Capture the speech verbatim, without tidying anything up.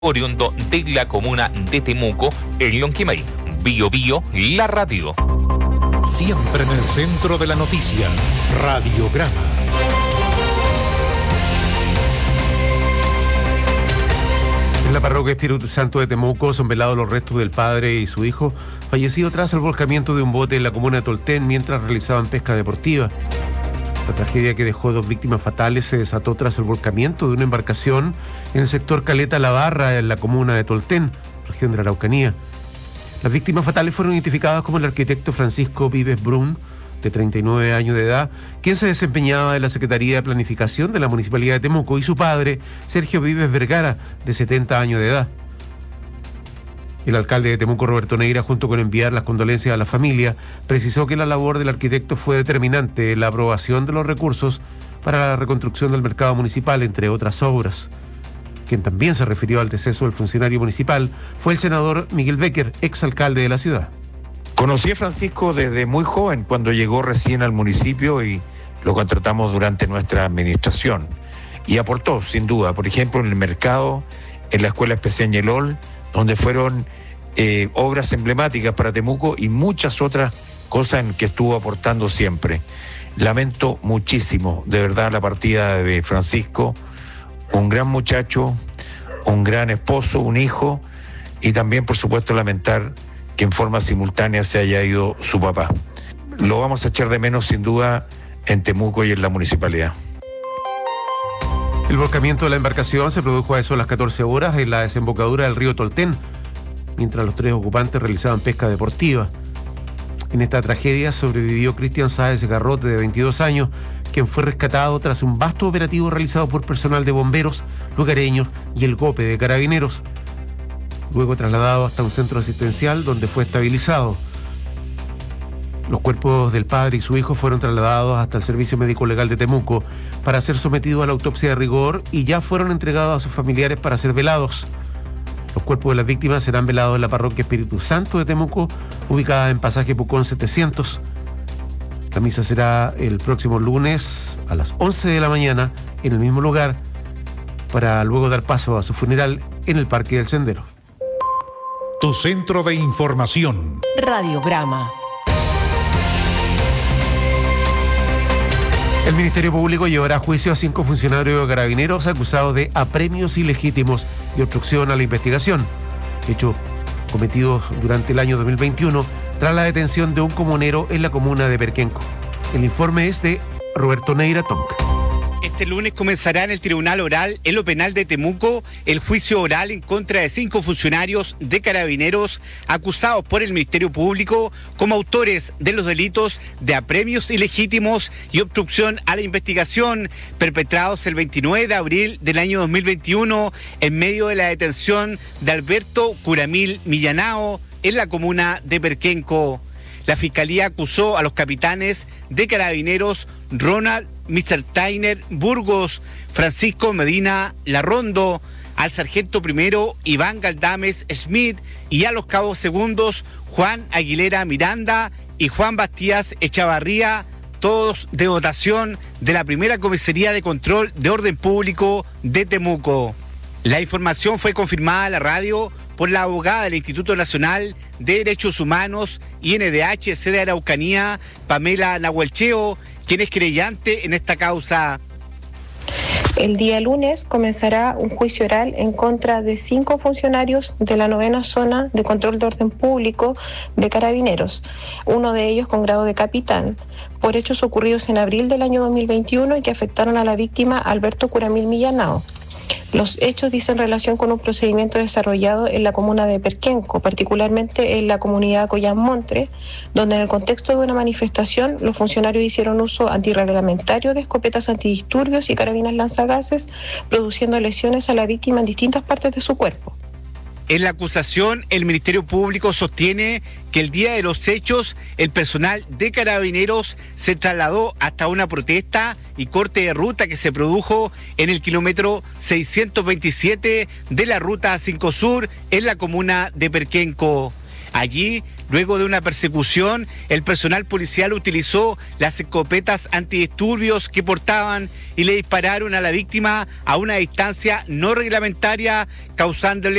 oriundo de la comuna de Temuco, en Lonquimay. Bio Bio, la radio. Siempre en el centro de la noticia, Radiograma. En la parroquia Espíritu Santo de Temuco son velados los restos del padre y su hijo, fallecido tras el volcamiento de un bote en la comuna de Tolten mientras realizaban pesca deportiva. La tragedia, que dejó dos víctimas fatales, se desató tras el volcamiento de una embarcación en el sector Caleta La Barra, en la comuna de Tolten, región de la Araucanía. Las víctimas fatales fueron identificadas como el arquitecto Francisco Vives Brun, de treinta y nueve años de edad, quien se desempeñaba en la Secretaría de Planificación de la Municipalidad de Temuco, y su padre, Sergio Vives Vergara, de setenta años de edad. El alcalde de Temuco, Roberto Neira, junto con enviar las condolencias a la familia, precisó que la labor del arquitecto fue determinante en la aprobación de los recursos para la reconstrucción del mercado municipal, entre otras obras. Quien también se refirió al deceso del funcionario municipal fue el senador Miguel Becker, exalcalde de la ciudad. Conocí a Francisco desde muy joven, cuando llegó recién al municipio, y lo contratamos durante nuestra administración. Y aportó, sin duda, por ejemplo, en el mercado, en la Escuela Especial Ñelol, donde fueron eh, obras emblemáticas para Temuco, y muchas otras cosas en que estuvo aportando siempre. Lamento muchísimo, de verdad, la partida de Francisco, un gran muchacho, un gran esposo, un hijo, y también, por supuesto, lamentar que en forma simultánea se haya ido su papá. Lo vamos a echar de menos, sin duda, en Temuco y en la municipalidad. El volcamiento de la embarcación se produjo a eso de las catorce horas en la desembocadura del río Tolten, mientras los tres ocupantes realizaban pesca deportiva. En esta tragedia sobrevivió Cristian Sáez Garrote, de veintidós años, quien fue rescatado tras un vasto operativo realizado por personal de bomberos, lugareños y el GOPE de Carabineros. Luego trasladado hasta un centro asistencial donde fue estabilizado. Los cuerpos del padre y su hijo fueron trasladados hasta el Servicio Médico Legal de Temuco para ser sometidos a la autopsia de rigor, y ya fueron entregados a sus familiares para ser velados. Los cuerpos de las víctimas serán velados en la parroquia Espíritu Santo de Temuco, ubicada en Pasaje Pucón setecientos. La misa será el próximo lunes a las once de la mañana en el mismo lugar, para luego dar paso a su funeral en el Parque del Sendero. Tu centro de información. Radiograma. El Ministerio Público llevará a juicio a cinco funcionarios de Carabineros acusados de apremios ilegítimos y obstrucción a la investigación, hechos cometidos durante el año dos mil veintiuno tras la detención de un comunero en la comuna de Perquenco. El informe es de Roberto Neira Tonk. Este lunes comenzará en el Tribunal Oral, en lo penal de Temuco, el juicio oral en contra de cinco funcionarios de Carabineros acusados por el Ministerio Público como autores de los delitos de apremios ilegítimos y obstrucción a la investigación, perpetrados el veintinueve de abril del año dos mil veintiuno en medio de la detención de Alberto Curamil Millanao en la comuna de Perquenco. La Fiscalía acusó a los capitanes de Carabineros Ronald mister Tainer Burgos, Francisco Medina Larrondo, al sargento primero Iván Galdames Schmidt y a los cabos segundos Juan Aguilera Miranda y Juan Bastías Echavarría, todos de dotación de la primera Comisaría de Control de Orden Público de Temuco. La información fue confirmada a la radio por la abogada del Instituto Nacional de Derechos Humanos I N D H sede de Araucanía, Pamela Nahuelcheo, quien es querellante en esta causa. El día lunes comenzará un juicio oral en contra de cinco funcionarios de la novena zona de control de orden público de Carabineros, uno de ellos con grado de capitán, por hechos ocurridos en abril del año dos mil veintiuno y que afectaron a la víctima Alberto Curamil Millanao. Los hechos dicen relación con un procedimiento desarrollado en la comuna de Perquenco, particularmente en la comunidad Collán-Montre, donde en el contexto de una manifestación los funcionarios hicieron uso antirreglamentario de escopetas antidisturbios y carabinas lanzagases, produciendo lesiones a la víctima en distintas partes de su cuerpo. En la acusación, el Ministerio Público sostiene que el día de los hechos, el personal de Carabineros se trasladó hasta una protesta y corte de ruta que se produjo en el kilómetro seiscientos veintisiete de la ruta cinco Sur en la comuna de Perquenco. Allí, Luego de una persecución, el personal policial utilizó las escopetas antidisturbios que portaban y le dispararon a la víctima a una distancia no reglamentaria, causándole